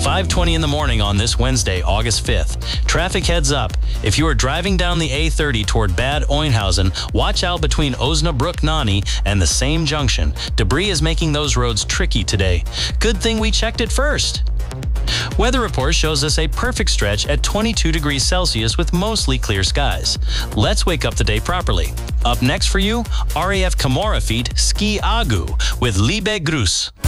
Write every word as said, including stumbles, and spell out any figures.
five twenty in the morning on this Wednesday, August fifth. Traffic heads up. If you are driving down the A thirty toward Bad Oeynhausen, watch out between Osnabrück Nani and the same junction. Debris is making those roads tricky today. Good thing we checked it first. Weather report shows us a perfect stretch at twenty-two degrees Celsius with mostly clear skies. Let's wake up the day properly. Up next for you, R A F Camorra feat Ski Agu with Liebe Grüß.